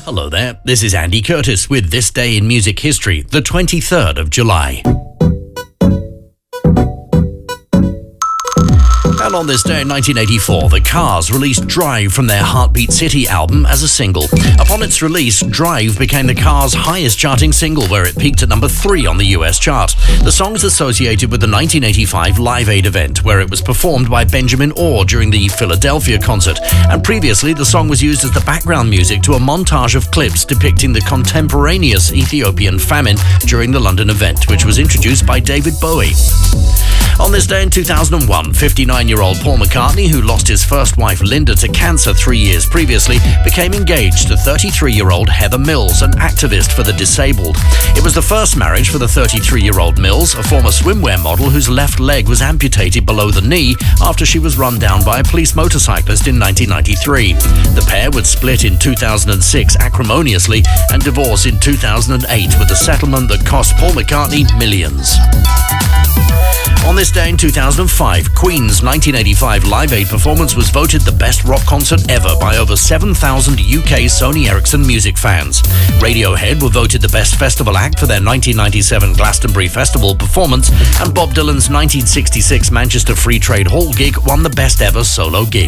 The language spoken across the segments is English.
Hello there, this is Andy Curtis with This Day in Music History, the 23rd of July. And on this day in 1984, the Cars released Drive from their Heartbeat City album as a single. Upon its release, Drive became the Cars' highest charting single, where it peaked at number 3 on the US chart. The song is associated with the 1985 Live Aid event, where it was performed by Benjamin Orr during the Philadelphia concert. And previously, the song was used as the background music to a montage of clips depicting the contemporaneous Ethiopian famine during the London event, which was introduced by David Bowie. On this day in 2001, 59-year-old Paul McCartney, who lost his first wife Linda to cancer 3 years previously, became engaged to 33-year-old Heather Mills, an activist for the disabled. It was the first marriage for the 33-year-old Mills, a former swimwear model whose left leg was amputated below the knee after she was run down by a police motorcyclist in 1993. The pair would split in 2006 acrimoniously and divorce in 2008 with a settlement that cost Paul McCartney millions. On this day in 2005, Queen's 1985 Live Aid performance was voted the best rock concert ever by over 7,000 UK Sony Ericsson music fans. Radiohead were voted the best festival act for their 1997 Glastonbury Festival performance, and Bob Dylan's 1966 Manchester Free Trade Hall gig won the best ever solo gig.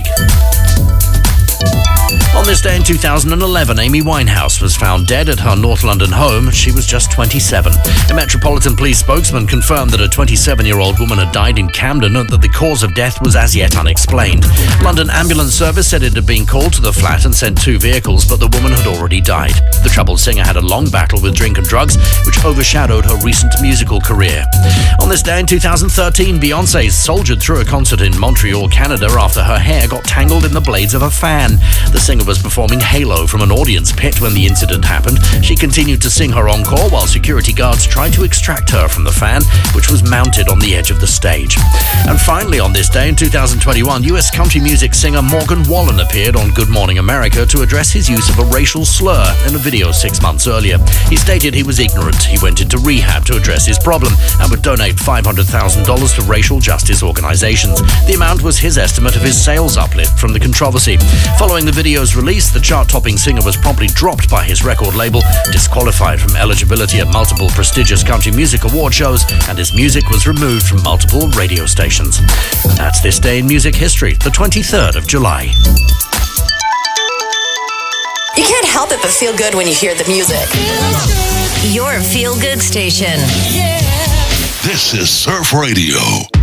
On this day in 2011, Amy Winehouse was found dead at her North London home. She was just 27. A Metropolitan Police spokesman confirmed that a 27-year-old woman had died in Camden and that the cause of death was as yet unexplained. London Ambulance Service said it had been called to the flat and sent 2 vehicles, but the woman had already died. The troubled singer had a long battle with drink and drugs, which overshadowed her recent musical career. On this day in 2013, Beyoncé soldiered through a concert in Montreal, Canada, after her hair got tangled in the blades of a fan. The singer was performing Halo from an audience pit when the incident happened. She continued to sing her encore while security guards tried to extract her from the fan, which was mounted on the edge of the stage. And finally, on this day in 2021, US country music singer Morgan Wallen appeared on Good Morning America to address his use of a racial slur in a video 6 months earlier. He stated he was ignorant. He went into rehab to address his problem and would donate $500,000 to racial justice organizations. The amount was his estimate of his sales uplift from the controversy. Following the video's release, the chart-topping singer was promptly dropped by his record label, disqualified from eligibility at multiple prestigious country music award shows, and his music was removed from multiple radio stations. And that's This Day in Music History, the 23rd of July. You can't help it but feel good when you hear the music. Your feel-good station. This is Surf Radio.